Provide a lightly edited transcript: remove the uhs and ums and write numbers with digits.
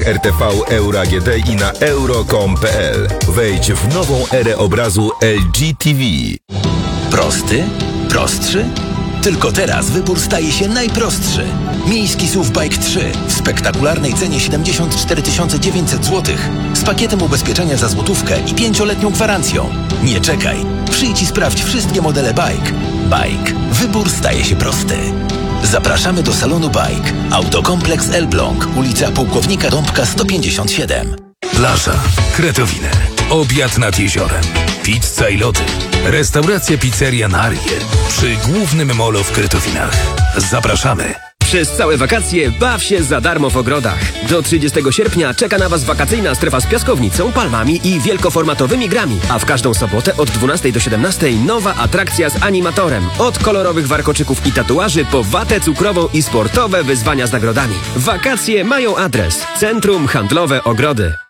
RTV Euro AGD i na euro.com.pl. Wejdź w nową erę obrazu LG TV. Prosty? Prostszy? Tylko teraz wybór staje się najprostszy. Miejski SUV Bike 3 w spektakularnej cenie 74 900 zł z pakietem ubezpieczenia za złotówkę i 5-letnią gwarancją. Nie czekaj. Przyjdź i sprawdź wszystkie modele Bike. Bike. Wybór staje się prosty. Zapraszamy do salonu Bike. Autokompleks Elbląg, ulica Pułkownika Dąbka 157. Plaża, Kretowiny, obiad nad jeziorem, pizza i lody, restauracja Pizzeria Narie przy głównym molo w Kretowinach. Zapraszamy. Przez całe wakacje baw się za darmo w ogrodach. Do 30 sierpnia czeka na Was wakacyjna strefa z piaskownicą, palmami i wielkoformatowymi grami. A w każdą sobotę od 12 do 17 nowa atrakcja z animatorem. Od kolorowych warkoczyków i tatuaży po watę cukrową i sportowe wyzwania z nagrodami. Wakacje mają adres. Centrum Handlowe Ogrody.